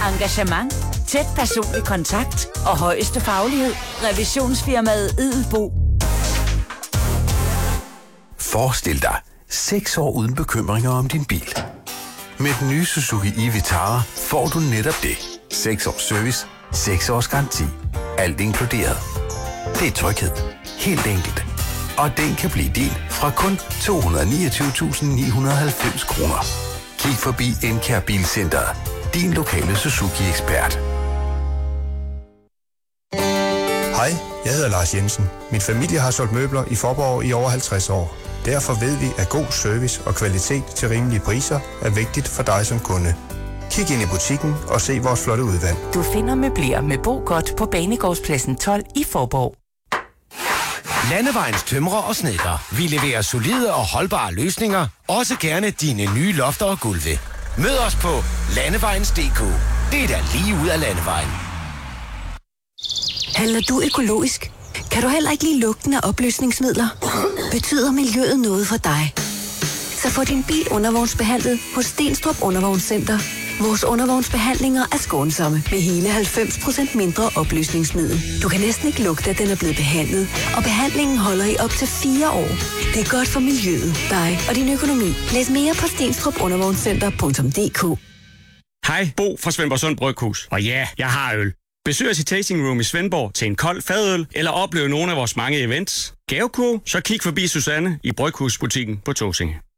Engagement, tæt personlig kontakt og højeste faglighed. Revisionsfirmaet Edelbo. Forestil dig 6 år uden bekymringer om din bil. Med den nye Suzuki e-Vitara får du netop det. 6 års service, 6 års garanti. Alt inkluderet. Det er tryghed. Helt enkelt. Og den kan blive din fra kun 229.990 kroner. Kig forbi Enkær Bilcenteret. Din lokale Suzuki-ekspert. Hej, jeg hedder Lars Jensen. Min familie har solgt møbler i Faaborg i over 50 år. Derfor ved vi, at god service og kvalitet til rimelige priser er vigtigt for dig som kunde. Kig ind i butikken og se vores flotte udvalg. Du finder møbler med Bo Godt på Banegårdspladsen 12 i Faaborg. Landevejens tømrer og snedker. Vi leverer solide og holdbare løsninger. Også gerne dine nye lofter og gulve. Mød os på Landevejens.dk. Det er da lige ud af Landevejen. Handler du økologisk? Kan du heller ikke lide lugten af opløsningsmidler? Betyder miljøet noget for dig? Så få din bil undervognsbehandlet hos Stenstrup Undervognscenter. Vores undervognsbehandlinger er skånsomme med hele 90% mindre opløsningsmiddel. Du kan næsten ikke lugte, at den er blevet behandlet, og behandlingen holder i op til 4 år. Det er godt for miljøet, dig og din økonomi. Læs mere på stenstrupundervognscenter.dk. Hej, Bo fra Svendborgsund Bryghus. Og ja, jeg har øl. Besøg os i Tasting Room i Svendborg til en kold fadøl, eller opleve nogle af vores mange events. Gavekurv, så kig forbi Susanne i Bryghusbutikken på Tåsinge.